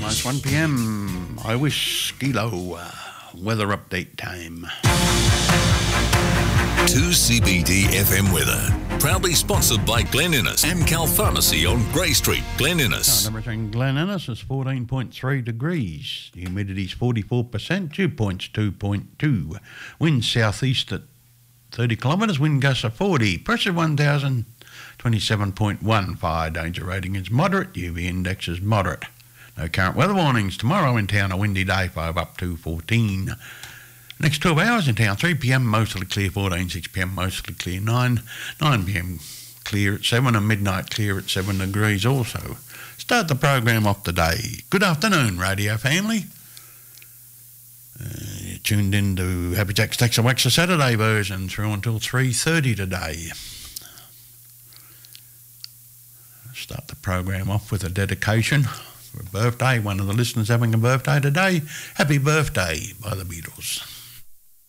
Almost 1 p.m. I wish Kilo weather update time. 2CBD FM weather. Proudly sponsored by Glen Innes, Amcal Pharmacy on Grey Street, Glen Innes. Temperature in Glen Innes is 14.3 degrees. The humidity is 44%, dew point's 2.2. Wind southeast at 30 kilometres, wind gusts are 40. Pressure 1,027.1. Fire danger rating is moderate. UV index is moderate. No current weather warnings. Tomorrow in town, a windy day, 5 up to 14. Next 12 hours in town, 3 p.m. mostly clear, 14, 6 p.m. mostly clear, 9 p.m. clear at 7 and midnight clear at 7 degrees also. Start the program off today. Good afternoon, radio family. You're tuned in to Happy Jack's Tax and Wax, the Saturday version, through until 3:30 today. Start the program off with a dedication for a birthday. One of the listeners having a birthday today. Happy birthday by the Beatles.